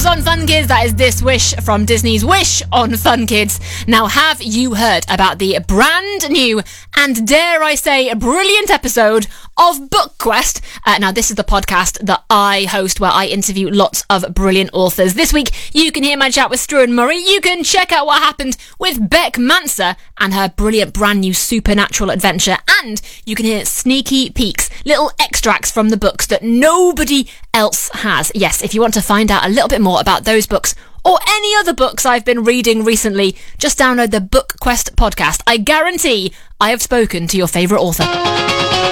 on Fun Kids. That is This Wish from Disney's Wish on Fun Kids. Now, have you heard about the brand new and, dare I say, brilliant episode of Book Quest? Now, this is the podcast that I host where I interview lots of brilliant authors. This week, you can hear my chat with Struan Murray. You can check out what happened with Beck Manser and her brilliant brand new supernatural adventure. And you can hear sneaky peeks, little extracts from the books that nobody else has. Yes, if you want to find out a little bit more about those books or any other books I've been reading recently, just download the Book Quest podcast. I guarantee I have spoken to your favourite author.